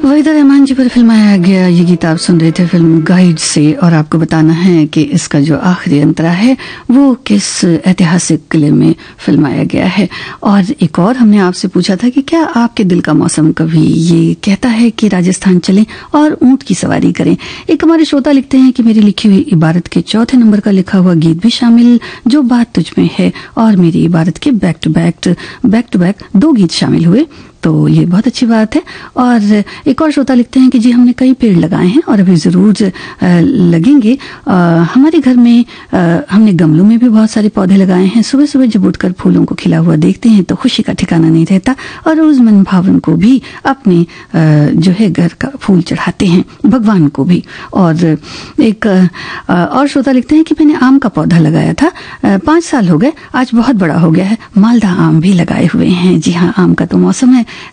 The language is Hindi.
वहीदा रहमान जी पर फिल्माया गया ये गीत आप सुन रहे थे फिल्म गाइड से। और आपको बताना है कि इसका जो आखिरी अंतरा है वो किस ऐतिहासिक किले में फिल्माया गया है। और एक और हमने आपसे पूछा था कि क्या आपके दिल का मौसम कभी ये कहता है कि राजस्थान चलें और ऊंट की सवारी करें। एक हमारे श्रोता लिखते हैं कि मेरी लिखी हुई इबारत के चौथे नंबर का लिखा हुआ गीत भी शामिल, जो बात तुझ में है, और मेरी इबारत के बैक टू बैक 2 गीत शामिल हुए, तो ये बहुत अच्छी बात है। और एक और श्रोता लिखते हैं कि जी हमने कई पेड़ लगाए हैं और अभी जरूर लगेंगे। हमारे घर में हमने गमलों में भी बहुत सारे पौधे लगाए हैं। सुबह सुबह जब उठकर फूलों को खिला हुआ देखते हैं तो खुशी का ठिकाना नहीं रहता, और रोज मन भावन को भी अपने जो है घर का फूल चढ़ाते हैं, भगवान को भी। और एक और श्रोता लिखते हैं कि मैंने आम का पौधा लगाया था, 5 साल हो गए, आज बहुत बड़ा हो गया है। मालदा आम भी लगाए हुए हैं। जी हाँ, आम का तो मौसम है,